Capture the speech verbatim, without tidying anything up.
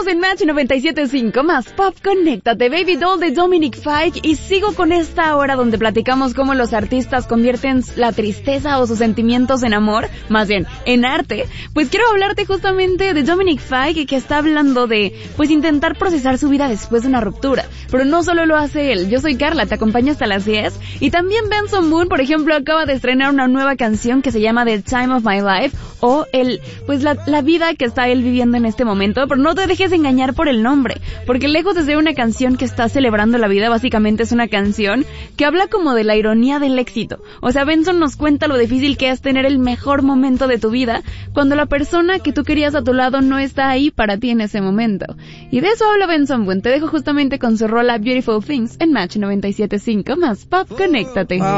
en Match noventa y siete punto cinco, más pop, conéctate, Baby Doll de Dominic Fike, y sigo con esta hora donde platicamos cómo los artistas convierten la tristeza o sus sentimientos en amor, más bien, en arte. Pues quiero hablarte justamente de Dominic Fike, que está hablando de, pues, intentar procesar su vida después de una ruptura, pero no solo lo hace él. Yo soy Carla, te acompaño hasta las diez, y también Benson Boone, por ejemplo, acaba de estrenar una nueva canción que se llama The Time of My Life, o el, pues la, la vida que está él viviendo en este momento, pero no te dejes engañar por el nombre, porque lejos de ser una canción que está celebrando la vida, básicamente es una canción que habla como de la ironía del éxito. O sea, Benson nos cuenta lo difícil que es tener el mejor momento de tu vida cuando la persona que tú querías a tu lado no está ahí para ti en ese momento. Y de eso habla Benson Boone. Te dejo justamente con su rola Beautiful Things en Match noventa y siete punto cinco, más pop, conéctate.